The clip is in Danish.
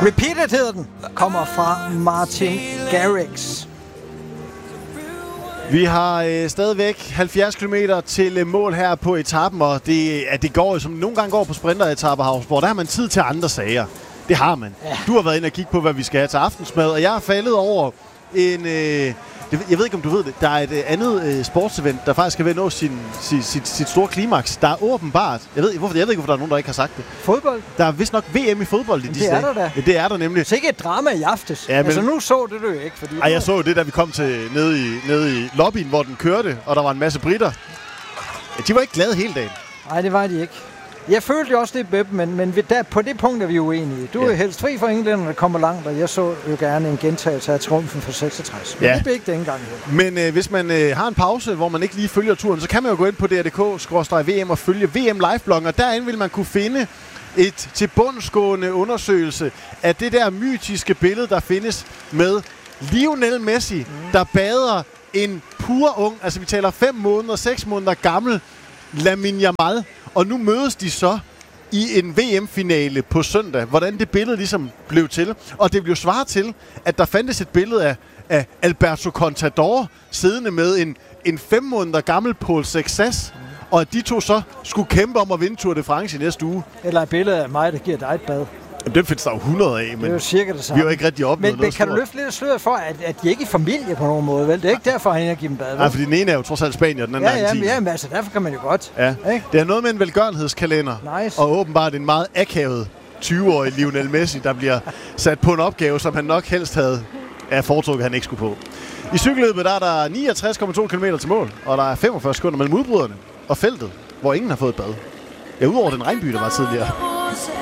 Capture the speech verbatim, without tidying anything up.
Repeated hedder den. Kommer fra Martin Garrix. Vi har øh, stadigvæk halvfjerds kilometer til øh, mål her på etappen, og det, ja, det går jo, som nogle gange går på sprinteretapper Havnsborg. Der har man tid til andre sager. Det har man. Ja. Du har været inde og kigge på, hvad vi skal have til aftensmad, og jeg er faldet over en... Øh, jeg ved ikke, om du ved det. Der er et øh, andet øh, sportsevent, der faktisk skal ved at nå sin, sit, sit, sit store klimaks. Der er åbenbart... Jeg ved, hvorfor, jeg ved ikke, hvorfor der er nogen, der ikke har sagt det. Fodbold? Der er vist nok V M i fodbold i de det er der da. Ja, det er der nemlig. Det er ikke et drama i aftes. Ja, men altså, nu så det du ikke. Fordi ej, jeg så det, da vi kom til nede i, nede i lobbyen, hvor den kørte, og der var en masse britter. Ja, de var ikke glade hele dagen. Nej, det var de ikke. Jeg følte jo også det, Beb, men, men der, på det punkt er vi uenige. Du ja. er helst fri for englænderne, der kommer langt, og jeg så jo gerne en gentagelse af triumfen for seksogtres. Men ja. det blev ikke den gang. Men øh, hvis man øh, har en pause, hvor man ikke lige følger turen, så kan man jo gå ind på D R punktum D K skråstreg V M og følge V M Live-bloggen, og derinde vil man kunne finde et tilbundsgående undersøgelse af det der mytiske billede, der findes med Lionel Messi, mm. der bader en pur ung, altså vi taler fem måneder, seks måneder gammel Lamine Yamal, og nu mødes de så i en V M-finale på søndag, hvordan det billede ligesom blev til. Og det blev svaret til, at der fandtes et billede af, af Alberto Contador siddende med en, en fem måneder gammel Paul Sexas, mm. og at de to så skulle kæmpe om at vinde Tour de France i næste uge. Eller et billede af mig, der giver dig et bad. Jamen, den findes der jo hundrede af, men det er jo cirka det samme. Vi har jo ikke rigtig opnået men, noget men kan stort. Du løfte lidt af sløret for, at, at de ikke er familie på nogen måde, vel? Det er ikke derfor, han har givet dem bad, vel? Nej, fordi den ene er jo trods alt Spanier, og den anden ja, er Argentina. Ja, men altså, derfor kan man jo godt. Ja. Det er noget med en velgørenhedskalender, nice. Og åbenbart en meget akavet tyve-årig Lionel Messi, der bliver sat på en opgave, som han nok helst havde af foretrukket, han ikke skulle på. I cykelløbet der er der niogtres komma to kilometer til mål, og der er femogfyrre sekunder mellem udbryderne og feltet, hvor ingen har fået et bad. Ja, udover den regnby, der var tidligere.